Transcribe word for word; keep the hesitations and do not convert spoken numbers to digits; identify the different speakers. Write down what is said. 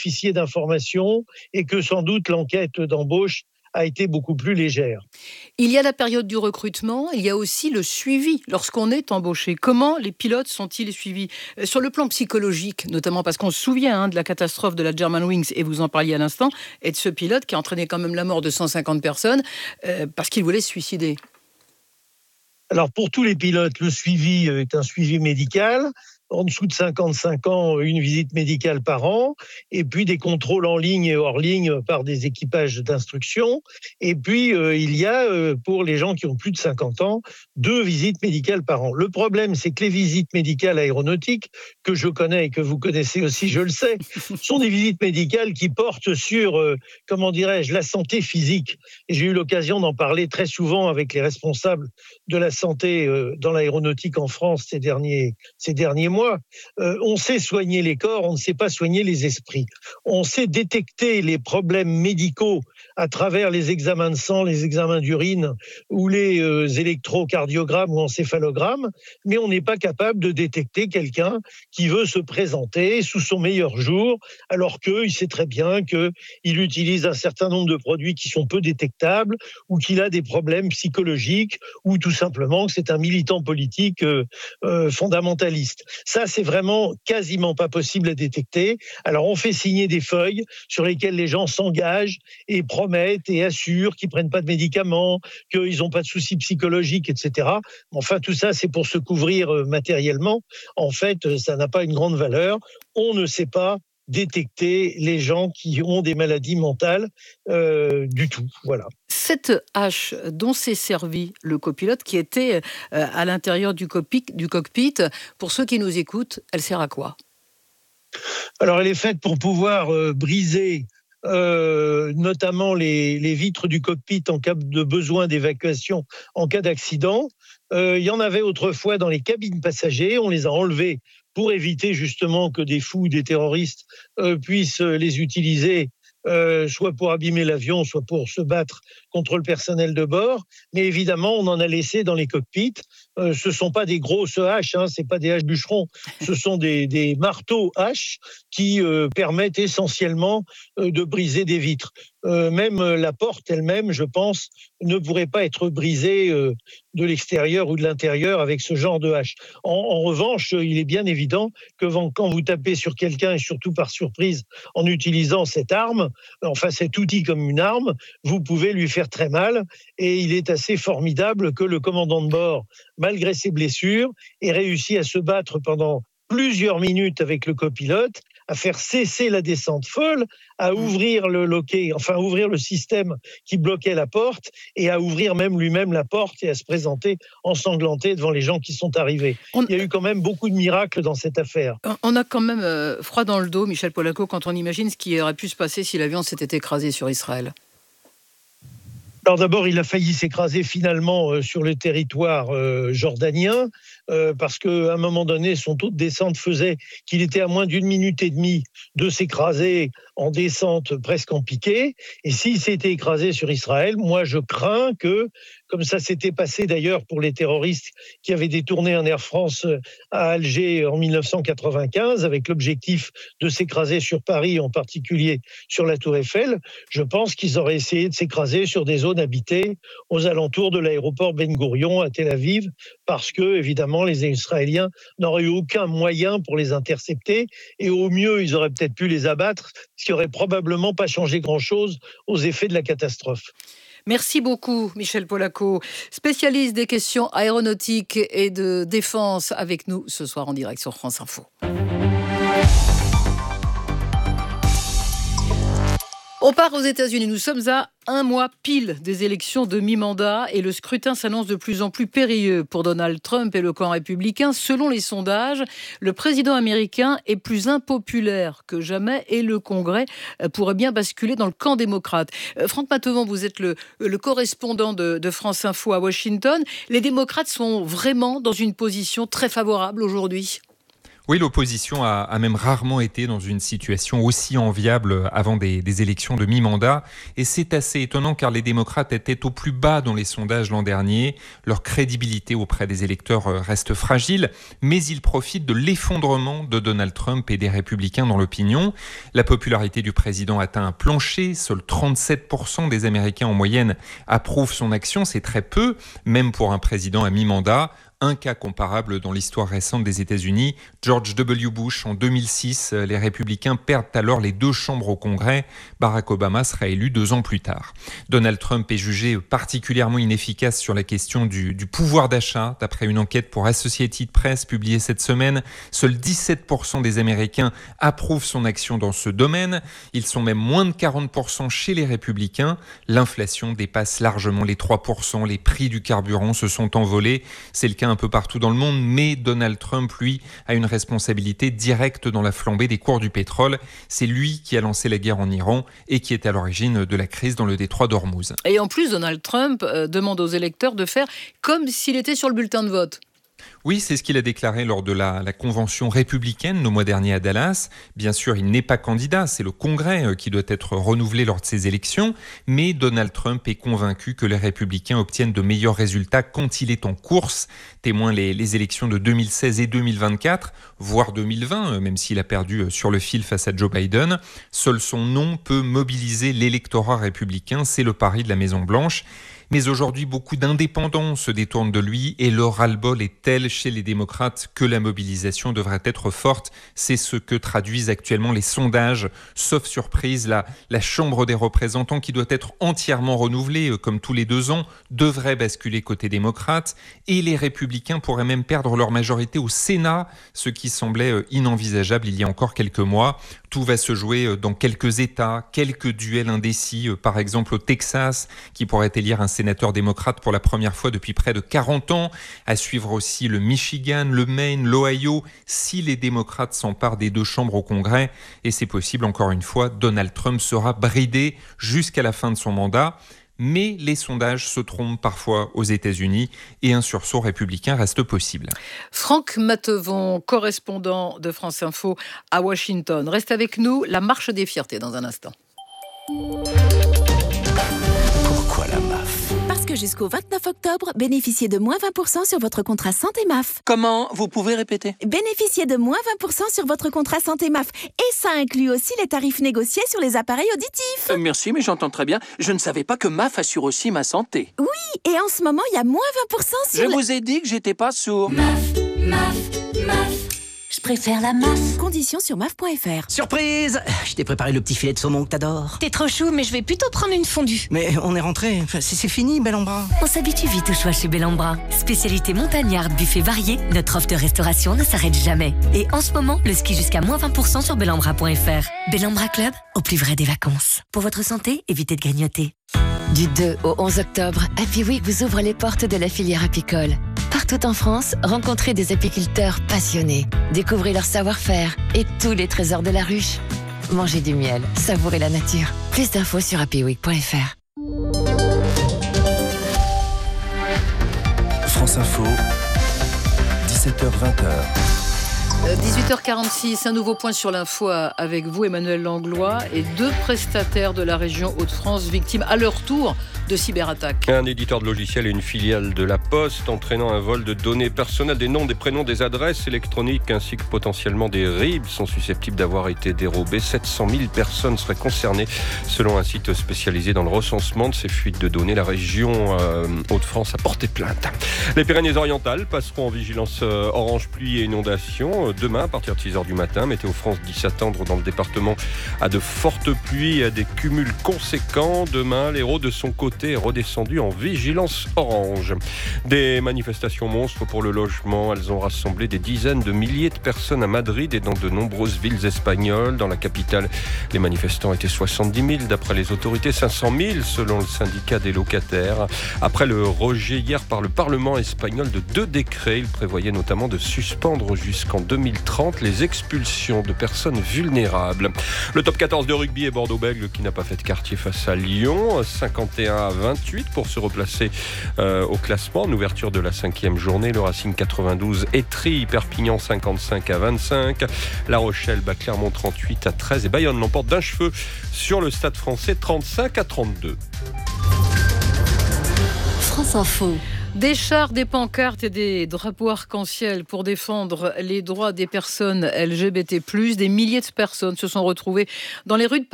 Speaker 1: officiers d'information et que sans doute l'enquête d'embauche a été beaucoup plus légère.
Speaker 2: Il y a la période du recrutement, il y a aussi le suivi lorsqu'on est embauché. Comment les pilotes sont-ils suivis ? Sur le plan psychologique, notamment parce qu'on se souvient hein, de la catastrophe de la Germanwings, et vous en parliez à l'instant, et de ce pilote qui a entraîné quand même la mort de cent cinquante personnes euh, parce qu'il voulait se suicider.
Speaker 1: Alors pour tous les pilotes, le suivi est un suivi médical. En dessous de cinquante-cinq ans, une visite médicale par an, et puis des contrôles en ligne et hors ligne par des équipages d'instruction. Et puis, euh, il y a, euh, pour les gens qui ont plus de cinquante ans, deux visites médicales par an. Le problème, c'est que les visites médicales aéronautiques, que je connais et que vous connaissez aussi, je le sais, sont des visites médicales qui portent sur, euh, comment dirais-je, la santé physique. Et j'ai eu l'occasion d'en parler très souvent avec les responsables de la santé euh, dans l'aéronautique en France ces derniers, ces derniers mois. Euh, on sait soigner les corps, on ne sait pas soigner les esprits. On sait détecter les problèmes médicaux à travers les examens de sang, les examens d'urine ou les euh, électrocardiogrammes ou encéphalogrammes, mais on n'est pas capable de détecter quelqu'un qui veut se présenter sous son meilleur jour, alors qu'il sait très bien qu'il utilise un certain nombre de produits qui sont peu détectables ou qu'il a des problèmes psychologiques ou tout simplement que c'est un militant politique euh, euh, fondamentaliste. Ça, c'est vraiment quasiment pas possible à détecter. Alors, on fait signer des feuilles sur lesquelles les gens s'engagent et promettent et assurent qu'ils prennent pas de médicaments, qu'ils n'ont pas de soucis psychologiques, et cetera. Enfin, tout ça, c'est pour se couvrir matériellement. En fait, ça n'a pas une grande valeur. On ne sait pas détecter les gens qui ont des maladies mentales euh, du tout. Voilà.
Speaker 2: Cette hache dont s'est servi le copilote qui était euh, à l'intérieur du cockpit, du cockpit, pour ceux qui nous écoutent, elle sert à quoi ?
Speaker 1: Alors, elle est faite pour pouvoir euh, briser euh, notamment les, les vitres du cockpit en cas de besoin d'évacuation en cas d'accident. Euh, il y en avait autrefois dans les cabines passagers, on les a enlevées pour éviter justement que des fous ou des terroristes euh, puissent les utiliser Euh, soit pour abîmer l'avion, soit pour se battre contre le personnel de bord. Mais évidemment, on en a laissé dans les cockpits. Euh, ce ne sont pas des grosses haches, hein, ce n'est pas des haches bûcherons, ce sont des, des marteaux haches qui euh, permettent essentiellement euh, de briser des vitres. Euh, même la porte elle-même, je pense, ne pourrait pas être brisée euh, de l'extérieur ou de l'intérieur avec ce genre de hache. En, en revanche, il est bien évident que quand vous tapez sur quelqu'un, et surtout par surprise, en utilisant cette arme, enfin cet outil comme une arme, vous pouvez lui faire très mal. Et il est assez formidable que le commandant de bord, malgré ses blessures, ait réussi à se battre pendant plusieurs minutes avec le copilote, à faire cesser la descente folle, à ouvrir le loquet, enfin ouvrir le système qui bloquait la porte et à ouvrir même lui-même la porte et à se présenter ensanglanté devant les gens qui sont arrivés. On... Il y a eu quand même beaucoup de miracles dans cette affaire.
Speaker 2: On a quand même euh, froid dans le dos, Michel Polaco, quand on imagine ce qui aurait pu se passer si l'avion s'était écrasé sur Israël.
Speaker 1: Alors d'abord, il a failli s'écraser finalement euh, sur le territoire euh, jordanien euh, parce qu'à un moment donné, son taux de descente faisait qu'il était à moins d'une minute et demie de s'écraser en descente presque en piqué. Et s'il s'était écrasé sur Israël, moi je crains que, comme ça s'était passé d'ailleurs pour les terroristes qui avaient détourné un Air France à Alger en dix-neuf cent quatre-vingt-quinze avec l'objectif de s'écraser sur Paris, en particulier sur la Tour Eiffel, je pense qu'ils auraient essayé de s'écraser sur des zones habitées aux alentours de l'aéroport Ben Gourion à Tel Aviv, parce que, évidemment, les Israéliens n'auraient eu aucun moyen pour les intercepter, et au mieux, ils auraient peut-être pu les abattre, ce qui n'aurait probablement pas changé grand-chose aux effets de la catastrophe.
Speaker 2: Merci beaucoup, Michel Polaco, spécialiste des questions aéronautiques et de défense, avec nous ce soir en direct sur France Info. On part aux États-Unis. Nous sommes à un mois pile des élections de mi-mandat et le scrutin s'annonce de plus en plus périlleux pour Donald Trump et le camp républicain. Selon les sondages, le président américain est plus impopulaire que jamais et le Congrès pourrait bien basculer dans le camp démocrate. Franck Matevon, vous êtes le, le correspondant de, de France Info à Washington. Les démocrates sont vraiment dans une position très favorable aujourd'hui ?
Speaker 3: Oui, l'opposition a, a même rarement été dans une situation aussi enviable avant des, des élections de mi-mandat. Et c'est assez étonnant car les démocrates étaient au plus bas dans les sondages l'an dernier. Leur crédibilité auprès des électeurs reste fragile, mais ils profitent de l'effondrement de Donald Trump et des républicains dans l'opinion. La popularité du président atteint un plancher. Seuls trente-sept pour cent des Américains en moyenne approuvent son action. C'est très peu, même pour un président à mi-mandat. Un cas comparable dans l'histoire récente des États-Unis. George W. Bush, en deux mille six, les républicains perdent alors les deux chambres au Congrès. Barack Obama sera élu deux ans plus tard. Donald Trump est jugé particulièrement inefficace sur la question du, du pouvoir d'achat. D'après une enquête pour Associated Press publiée cette semaine, seuls dix-sept pour cent des Américains approuvent son action dans ce domaine. Ils sont même moins de quarante pour cent chez les républicains. L'inflation dépasse largement les trois pour cent. Les prix du carburant se sont envolés. C'est le cas un peu partout dans le monde, mais Donald Trump, lui, a une responsabilité directe dans la flambée des cours du pétrole. C'est lui qui a lancé la guerre en Iran et qui est à l'origine de la crise dans le détroit d'Ormuz.
Speaker 2: Et en plus, Donald Trump euh, demande aux électeurs de faire comme s'il était sur le bulletin de vote.
Speaker 3: Oui, c'est ce qu'il a déclaré lors de la, la convention républicaine le mois dernier à Dallas. Bien sûr, il n'est pas candidat, c'est le Congrès qui doit être renouvelé lors de ces élections, mais Donald Trump est convaincu que les républicains obtiennent de meilleurs résultats quand il est en course. Témoin les, les élections de deux mille seize et deux mille vingt-quatre, voire deux mille vingt, même s'il a perdu sur le fil face à Joe Biden. Seul son nom peut mobiliser l'électorat républicain, c'est le pari de la Maison-Blanche. Mais aujourd'hui, beaucoup d'indépendants se détournent de lui et le ras-le-bol est tel chez les démocrates que la mobilisation devrait être forte. C'est ce que traduisent actuellement les sondages. Sauf surprise, la, la Chambre des représentants, qui doit être entièrement renouvelée, comme tous les deux ans, devrait basculer côté démocrate. Et les républicains pourraient même perdre leur majorité au Sénat, ce qui semblait inenvisageable il y a encore quelques mois. Tout va se jouer dans quelques États, quelques duels indécis, par exemple au Texas, qui pourrait élire un sénateur démocrate pour la première fois depuis près de quarante ans. À suivre aussi le Michigan, le Maine, l'Ohio, si les démocrates s'emparent des deux chambres au Congrès. Et c'est possible, encore une fois, Donald Trump sera bridé jusqu'à la fin de son mandat. Mais les sondages se trompent parfois aux États-Unis et un sursaut républicain reste possible.
Speaker 2: Franck Matevon, correspondant de France Info à Washington. Reste avec nous, la marche des fiertés dans un instant.
Speaker 4: Pourquoi la M A F ?
Speaker 5: Parce que jusqu'au vingt-neuf octobre, bénéficiez de moins vingt pour cent sur votre contrat santé M A F.
Speaker 4: Comment ? Vous pouvez répéter ?
Speaker 5: Bénéficiez de moins vingt pour cent sur votre contrat santé M A F. Et ça inclut aussi les tarifs négociés sur les appareils auditifs.
Speaker 4: Euh, merci, mais j'entends très bien. Je ne savais pas que M A F assure aussi ma santé.
Speaker 5: Oui, et en ce moment, il y a moins vingt pour cent sur...
Speaker 4: Je
Speaker 5: le...
Speaker 4: vous ai dit que j'étais pas sourd.
Speaker 6: M A F, M A F, M A F. Je préfère la M A F.
Speaker 5: Conditions sur M A F point F R.
Speaker 7: Surprise ! Je t'ai préparé le petit filet de saumon que t'adores.
Speaker 6: T'es trop chou, mais je vais plutôt prendre une fondue.
Speaker 7: Mais on est rentré, enfin, c'est, c'est fini, bel en bras.
Speaker 8: On s'habitue vite au choix chez Bel en Bras. Spécialité montagnarde, buffet varié, notre offre de restauration ne s'arrête jamais. Et en ce moment, le ski jusqu'à moins vingt pour cent sur bel en bras point F R. Bel en Bras Club, au plus vrai des vacances. Pour votre santé, évitez de grignoter.
Speaker 9: Du deux au onze octobre, Happy Week vous ouvre les portes de la filière apicole. Partout en France, rencontrez des apiculteurs passionnés. Découvrez leur savoir-faire et tous les trésors de la ruche. Mangez du miel, savourez la nature. Plus d'infos sur happy week point F R.
Speaker 10: France Info, dix-sept heures vingt.
Speaker 2: dix-huit heures quarante-six, un nouveau point sur l'info avec vous, Emmanuel Langlois, et deux prestataires de la région Hauts-de-France victimes à leur tour de cyberattaques.
Speaker 11: Un éditeur de logiciels et une filiale de la Poste entraînant un vol de données personnelles, des noms, des prénoms, des adresses électroniques ainsi que potentiellement des R I B sont susceptibles d'avoir été dérobés. sept cent mille personnes seraient concernées selon un site spécialisé dans le recensement de ces fuites de données. La région euh, Hauts-de-France a porté plainte. Les Pyrénées-Orientales passeront en vigilance euh, orange pluie et inondation. Demain, à partir de six heures du matin, Météo France dit s'attendre dans le département à de fortes pluies et à des cumuls conséquents. Demain, l'Hérault, de son côté, est redescendu en vigilance orange. Des manifestations monstres pour le logement. Elles ont rassemblé des dizaines de milliers de personnes à Madrid et dans de nombreuses villes espagnoles. Dans la capitale, les manifestants étaient soixante-dix mille d'après les autorités, cinq cent mille selon le syndicat des locataires. Après le rejet hier par le Parlement espagnol de deux décrets, il prévoyait notamment de suspendre jusqu'en deux deux mille trente les expulsions de personnes vulnérables. Le top quatorze de rugby est Bordeaux-Bègles qui n'a pas fait de quartier face à Lyon, cinquante et un à vingt-huit pour se replacer euh, au classement. En ouverture de la cinquième journée, le Racing quatre-vingt-douze étrille Perpignan cinquante-cinq à vingt-cinq. La Rochelle bat Clermont trente-huit à treize et Bayonne l'emporte d'un cheveu sur le Stade Français trente-cinq à trente-deux.
Speaker 8: France Info.
Speaker 2: Des chars, des pancartes et des drapeaux arc-en-ciel pour défendre les droits des personnes L G B T plus. Des milliers de personnes se sont retrouvées dans les rues de